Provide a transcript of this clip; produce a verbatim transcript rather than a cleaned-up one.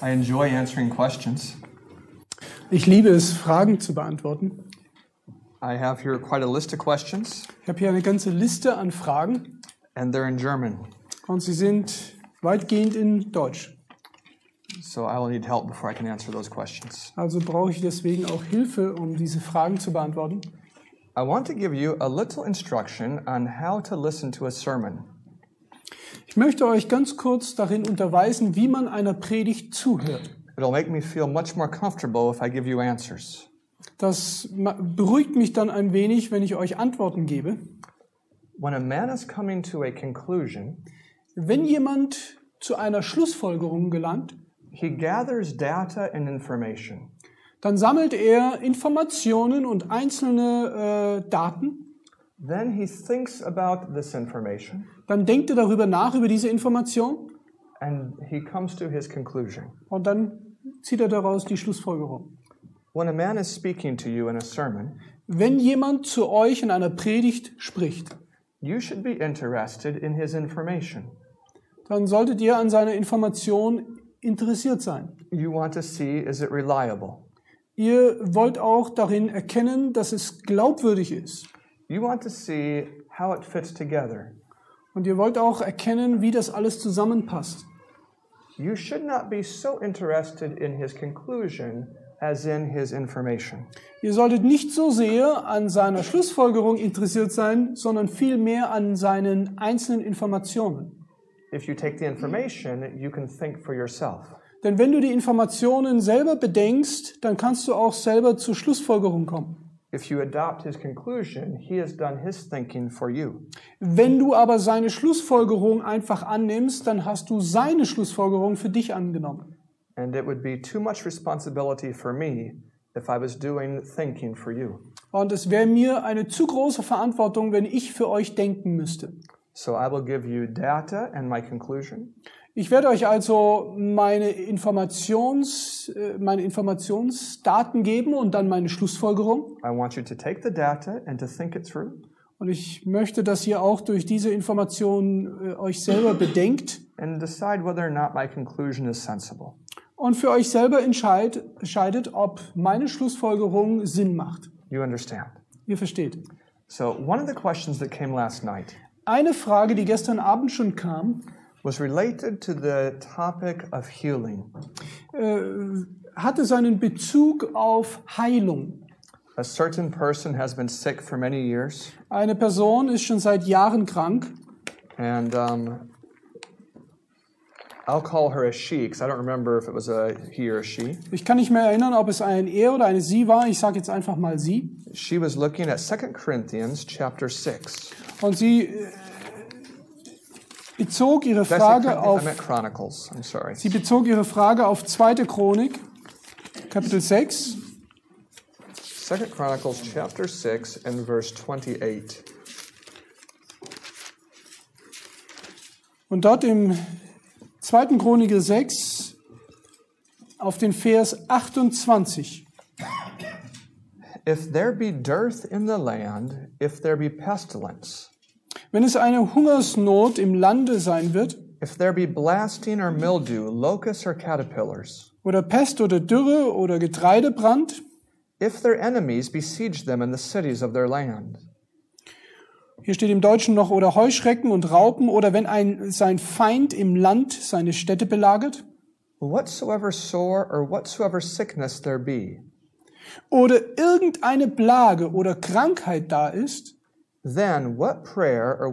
I enjoy answering questions. Ich liebe es, Fragen zu beantworten. I have here quite a list of questions, Ich habe hier eine ganze Liste an Fragen and they're in German. und sie sind weitgehend in Deutsch. So I will need help before I can answer those questions. Also brauche ich deswegen auch Hilfe, um diese Fragen zu beantworten. I want to give you a little instruction on how to listen to a sermon. Ich möchte euch ganz kurz darin unterweisen, wie man einer Predigt zuhört. It'll make me feel much more comfortable if I give you answers. Das ma- beruhigt mich dann ein wenig, wenn ich euch Antworten gebe. When a man is coming to a conclusion, Wenn jemand zu einer Schlussfolgerung gelangt, he gathers data and information. dann sammelt er Informationen und einzelne äh, Daten. Then he thinks about this information Dann denkt er darüber nach, über diese Information. and he comes to his conclusion. Und dann zieht er daraus die Schlussfolgerung. When a man is speaking to you in a sermon, Wenn jemand zu euch in einer Predigt spricht, you should be interested in his information. dann solltet ihr an seiner Information interessiert sein. You want to see, is it reliable? Ihr wollt auch darin erkennen, dass es glaubwürdig ist. You want to see how it fits together. Und ihr wollt auch erkennen, wie das alles zusammenpasst. You should not be so interested in his conclusion as in his information. Ihr solltet nicht so sehr an seiner Schlussfolgerung interessiert sein, sondern vielmehr an seinen einzelnen Informationen. If you take the information, you can think for yourself. Denn wenn du die Informationen selber bedenkst, dann kannst du auch selber zur Schlussfolgerung kommen. If you adopt his conclusion, he has done his thinking for you. Wenn du aber seine Schlussfolgerung einfach annimmst, dann hast du seine Schlussfolgerung für dich angenommen. And it would be too much responsibility for me if I was doing thinking for you. Und es wäre mir eine zu große Verantwortung, wenn ich für euch denken müsste. So I will give you data and my conclusion. Ich werde euch also meine Informations, äh, meine Informationsdaten geben und dann meine Schlussfolgerung. I want you to take the data and to think it through. Und ich möchte, dass ihr auch durch diese Informationen äh, euch selber bedenkt And decide whether or not my conclusion is sensible. und für euch selber entscheid, entscheidet, ob meine Schlussfolgerung Sinn macht. You understand? Ihr versteht. So one of the questions that came last night Eine Frage, die gestern Abend schon kam, was related to the topic of healing. äh, hatte seinen Bezug auf Heilung. A certain person has been sick for many years, Eine Person ist schon seit Jahren krank. and um, I'll call her a she because I don't remember if it was a he or a she. Ich kann nicht mehr erinnern, ob es ein Er oder eine Sie war. Ich sage jetzt einfach mal Sie. She was looking at Second Corinthians chapter six. Und sie äh, bezog ihre Did I say Frage Corinthians? I auf meant Chronicles. I'm sorry. sie bezog ihre Frage auf zweite Chronik, Kapitel sechs. Second Chronicles chapter six and verse twenty-eight. Und dort im zweiten Chroniker sechs auf den Vers achtundzwanzig. If there be dearth in the land, if there be pestilence, Wenn es eine Hungersnot im Lande sein wird, if there be blasting or mildew, locusts or caterpillars, oder Pest oder Dürre oder Getreidebrand, if their enemies besiege them in the cities of their land, hier steht im Deutschen noch, oder Heuschrecken und Raupen, oder wenn ein, sein Feind im Land seine Städte belagert, whatsoever sore or whatsoever sickness there be, oder irgendeine Plage oder Krankheit da ist, then what prayer or